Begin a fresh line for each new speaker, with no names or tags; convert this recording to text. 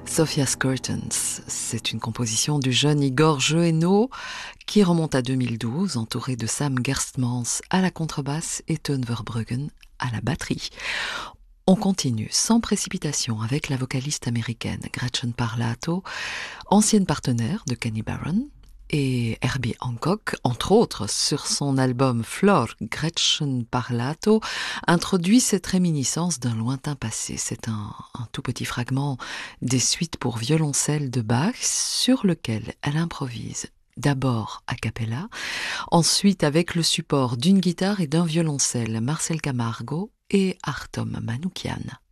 Sophia's Curtains, c'est une composition du jeune Igor Joeno qui remonte à 2012, entouré de Sam Gerstmans à la contrebasse et Teun Verbruggen à la batterie. On continue sans précipitation avec la vocaliste américaine Gretchen Parlato, ancienne partenaire de Kenny Barron, et Herbie Hancock, entre autres, sur son album Flor, Gretchen Parlato introduit cette réminiscence d'un lointain passé. C'est un tout petit fragment des suites pour violoncelle de Bach sur lequel elle improvise. D'abord a cappella, ensuite avec le support d'une guitare et d'un violoncelle, Marcel Camargo et Artom Manoukian.